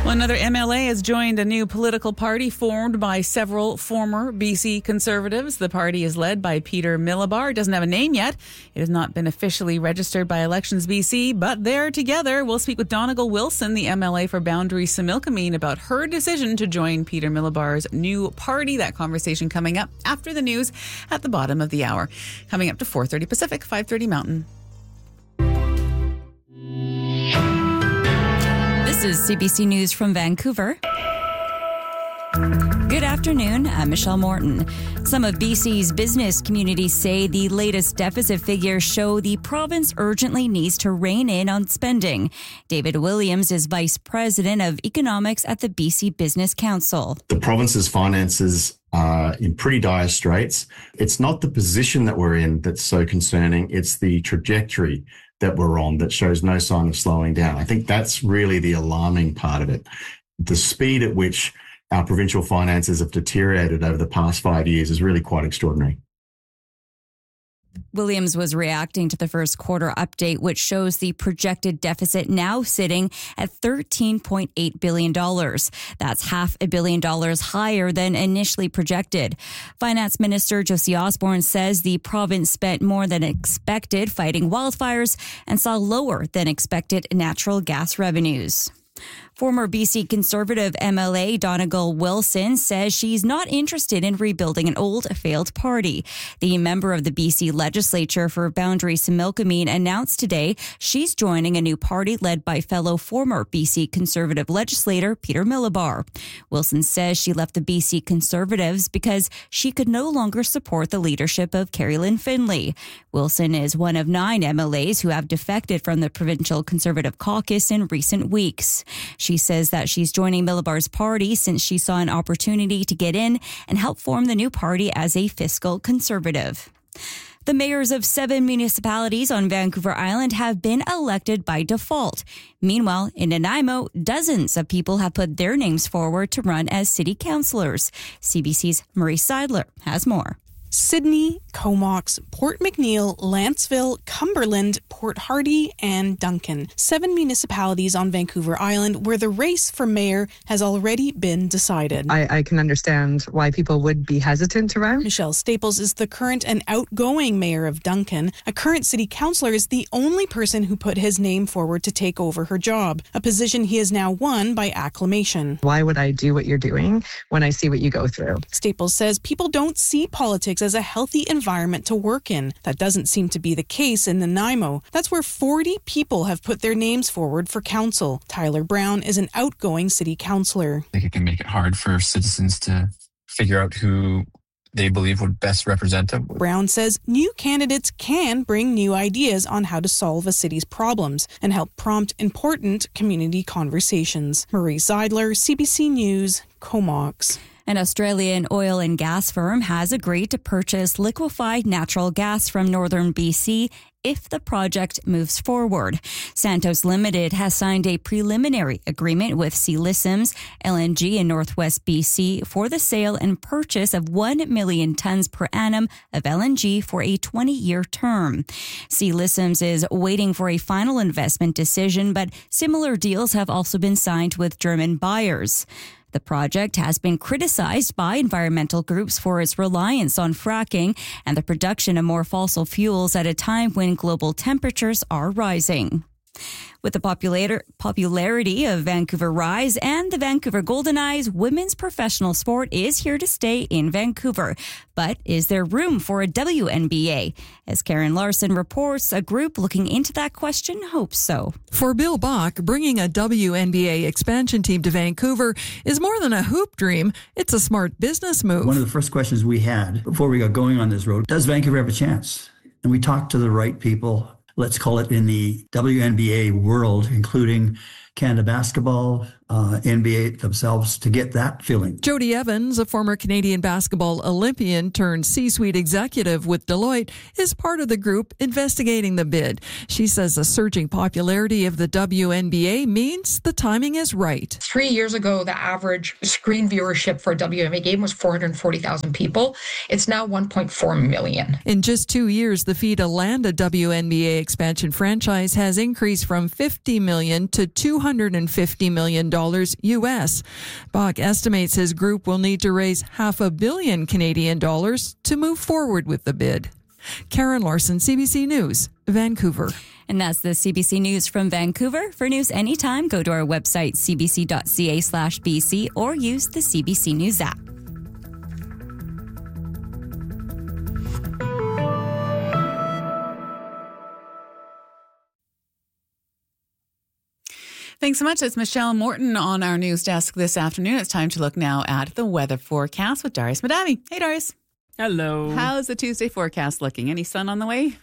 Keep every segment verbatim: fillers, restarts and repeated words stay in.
Well, another M L A has joined a new political party formed by several former B C Conservatives. The party is led by Peter Millibar. It doesn't have a name yet. It has not been officially registered by Elections B C, but they're together. We'll speak with Donegal Wilson, the M L A for Boundary Similkameen, about her decision to join Peter Millibar's new party. That conversation coming up after the news at the bottom of the hour. Coming up to four thirty Pacific, five thirty Mountain. This is C B C News from Vancouver. Good afternoon, I'm Michelle Morton. Some of B C's business communities say the latest deficit figures show the province urgently needs to rein in on spending. David Williams is Vice President of Economics at the B C Business Council. The province's finances are in pretty dire straits. It's not the position that we're in that's so concerning, it's the trajectory that we're on that shows no sign of slowing down. I think that's really the alarming part of it. The speed at which our provincial finances have deteriorated over the past five years is really quite extraordinary. Williams was reacting to the first quarter update, which shows the projected deficit now sitting at thirteen point eight billion dollars. That's half a billion dollars higher than initially projected. Finance Minister Josie Osborne says the province spent more than expected fighting wildfires and saw lower than expected natural gas revenues. Former B C Conservative M L A Donegal Wilson says she's not interested in rebuilding an old, failed party. The member of the B C legislature for Boundary Similkameen announced today she's joining a new party led by fellow former B C Conservative legislator Peter Millibar. Wilson says she left the B C Conservatives because she could no longer support the leadership of Carrie Lynn Finlay. Wilson is one of nine M L As who have defected from the provincial Conservative caucus in recent weeks. She says that she's joining Millibar's party since she saw an opportunity to get in and help form the new party as a fiscal conservative. The mayors of seven municipalities on Vancouver Island have been elected by default. Meanwhile, in Nanaimo, dozens of people have put their names forward to run as city councillors. C B C's Marie Seidler has more. Sydney, Comox, Port McNeill, Lanceville, Cumberland, Port Hardy, and Duncan. Seven municipalities on Vancouver Island where the race for mayor has already been decided. I, I can understand why people would be hesitant to run. Michelle Staples is the current and outgoing mayor of Duncan. A current city councillor is the only person who put his name forward to take over her job, a position he has now won by acclamation. Why would I do what you're doing when I see what you go through? Staples says people don't see politics as a healthy environment to work in. That doesn't seem to be the case in Nanaimo. That's where forty people have put their names forward for council. Tyler Brown is an outgoing city councillor. I think it can make it hard for citizens to figure out who they believe would best represent them. Brown says new candidates can bring new ideas on how to solve a city's problems and help prompt important community conversations. Marie Seidler, C B C News, Comox. An Australian oil and gas firm has agreed to purchase liquefied natural gas from northern B C if the project moves forward. Santos Limited has signed a preliminary agreement with Sealisms L N G in northwest B C for the sale and purchase of one million tons per annum of L N G for a twenty-year term. Sealisms is waiting for a final investment decision, but similar deals have also been signed with German buyers. The project has been criticized by environmental groups for its reliance on fracking and the production of more fossil fuels at a time when global temperatures are rising. With the popular- popularity of Vancouver Rise and the Vancouver Golden Eyes, women's professional sport is here to stay in Vancouver. But is there room for a W N B A? As Karen Larson reports, a group looking into that question hopes so. For Bill Bach, bringing a W N B A expansion team to Vancouver is more than a hoop dream. It's a smart business move. One of the first questions we had before we got going on this road, does Vancouver have a chance? And we talked to the right people. Let's call it in the W N B A world, including Canada Basketball, uh, N B A themselves, to get that feeling. Jody Evans, a former Canadian basketball Olympian turned C-suite executive with Deloitte, is part of the group investigating the bid. She says the surging popularity of the W N B A means the timing is right. Three years ago, the average screen viewership for a W N B A game was four hundred forty thousand people. It's now one point four million. In just two years, the fee to land a W N B A expansion franchise has increased from fifty million dollars to two hundred fifty million dollars. dollars U S. Bach estimates his group will need to raise half a billion Canadian dollars to move forward with the bid. Karen Larson, C B C News, Vancouver. And that's the C B C News from Vancouver. For news anytime, go to our website, cbc.ca slash BC, or use the C B C News app. Thanks so much. It's Michelle Morton on our news desk this afternoon. It's time to look now at the weather forecast with Darius Madani. Hey, Darius. Hello. How's the Tuesday forecast looking? Any sun on the way?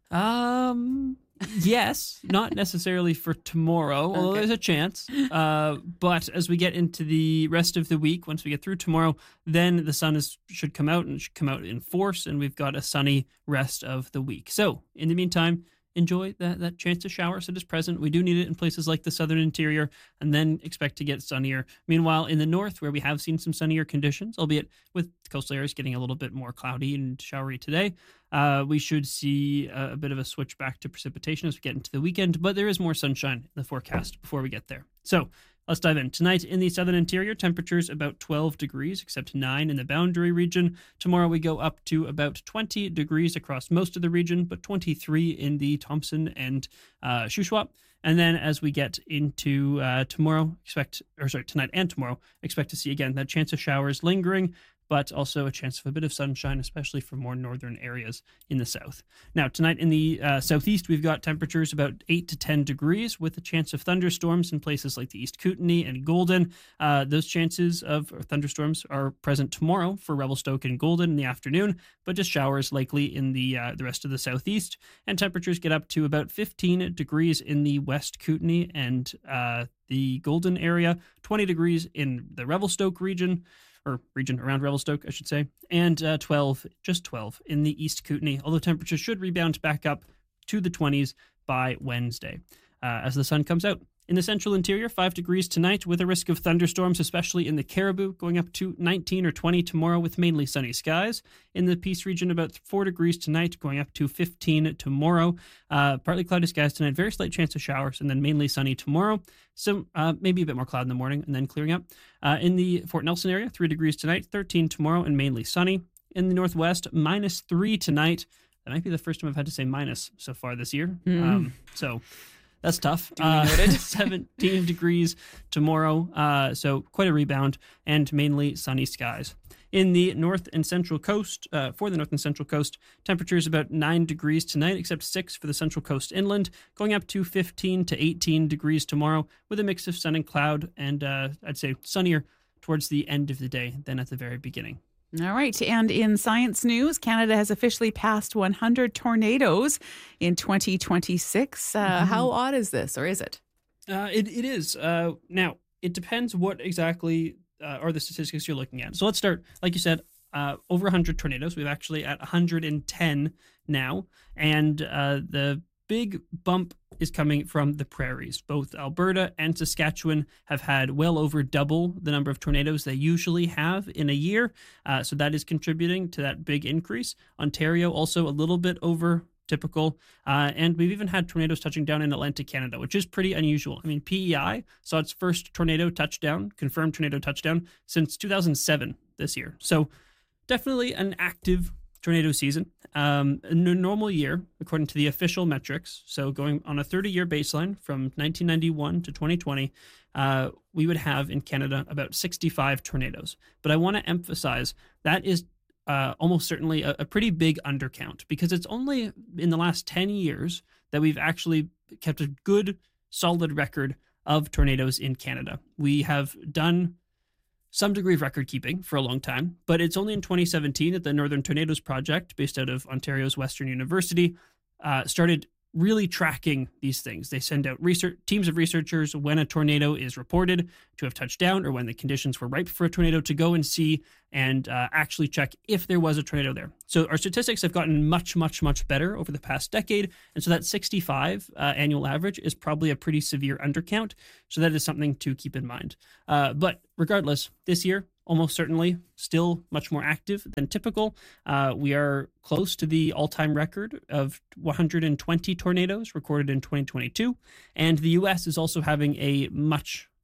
Um, yes, not necessarily for tomorrow, although Okay. there's a chance. Uh, but as we get into the rest of the week, once we get through tomorrow, then the sun is should come out and should come out in force, and we've got a sunny rest of the week. So in the meantime, enjoy that, that chance to shower that is present. We do need it in places like the southern interior, and then expect to get sunnier. Meanwhile, in the north, where we have seen some sunnier conditions, albeit with coastal areas getting a little bit more cloudy and showery today, uh, we should see a, a bit of a switch back to precipitation as we get into the weekend, but there is more sunshine in the forecast before we get there. So let's dive in. Tonight in the southern interior, temperatures about twelve degrees, except nine in the Boundary region. Tomorrow we go up to about twenty degrees across most of the region, but twenty-three in the Thompson and uh, Shuswap. And then as we get into uh, tomorrow, expect, or sorry, tonight and tomorrow, expect to see again that chance of showers lingering, but also a chance of a bit of sunshine, especially for more northern areas in the south. Now, tonight in the uh, southeast, we've got temperatures about eight to ten degrees with a chance of thunderstorms in places like the East Kootenay and Golden. Uh, those chances of thunderstorms are present tomorrow for Revelstoke and Golden in the afternoon, but just showers likely in the uh, the rest of the southeast. And temperatures get up to about fifteen degrees in the West Kootenay and uh, the Golden area, twenty degrees in the Revelstoke region, or region around Revelstoke, I should say, and uh, twelve, just twelve in the East Kootenay, although temperatures should rebound back up to the twenties by Wednesday uh, as the sun comes out. In the central interior, five degrees tonight with a risk of thunderstorms, especially in the Caribou, going up to nineteen or twenty tomorrow with mainly sunny skies. In the Peace region, about four degrees tonight, going up to fifteen tomorrow. Uh, partly cloudy skies tonight, very slight chance of showers, and then mainly sunny tomorrow. So uh, maybe a bit more cloud in the morning and then clearing up. Uh, in the Fort Nelson area, three degrees tonight, thirteen tomorrow, and mainly sunny. In the northwest, minus three tonight. That might be the first time I've had to say minus so far this year. Mm. Um, so... That's tough. Uh, seventeen degrees tomorrow, uh, so quite a rebound, and mainly sunny skies. In the north and central coast, uh, for the north and central coast, temperatures about nine degrees tonight, except six for the central coast inland, going up to fifteen to eighteen degrees tomorrow, with a mix of sun and cloud, and uh, I'd say sunnier towards the end of the day than at the very beginning. All right. And in science news, Canada has officially passed one hundred tornadoes in twenty twenty-six. Uh, mm-hmm. How odd is this, or is it? Uh, it, it is. Uh, now, it depends what exactly uh, are the statistics you're looking at. So let's start, like you said, uh, over one hundred tornadoes. We've actually at one hundred ten now. And uh, the big bump is coming from the prairies. Both Alberta and Saskatchewan have had well over double the number of tornadoes they usually have in a year. Uh, so that is contributing to that big increase. Ontario also a little bit over typical. Uh, and we've even had tornadoes touching down in Atlantic Canada, which is pretty unusual. I mean, P E I saw its first tornado touchdown, confirmed tornado touchdown, since two thousand seven this year. So definitely an active tornado season. Um, in a normal year, according to the official metrics, so going on a thirty-year baseline from nineteen ninety-one to twenty twenty, uh, we would have in Canada about sixty-five tornadoes. But I want to emphasize that is uh, almost certainly a, a pretty big undercount, because it's only in the last ten years that we've actually kept a good, solid record of tornadoes in Canada. We have done some degree of record keeping for a long time, but it's only in twenty seventeen that the Northern Tornadoes Project, based out of Ontario's Western University, uh, started really tracking these things. They send out research teams of researchers when a tornado is reported to have touched down, or when the conditions were ripe for a tornado, to go and see and uh, actually check if there was a tornado there. So our statistics have gotten much, much, much better over the past decade. And so that sixty-five uh, annual average is probably a pretty severe undercount. So that is something to keep in mind. Uh, but regardless, this year, almost certainly still much more active than typical. Uh, we are close to the all-time record of one hundred twenty tornadoes recorded in twenty twenty-two. And the U S is also having a much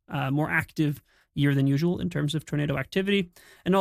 uh, more active year than usual in terms of tornado activity. And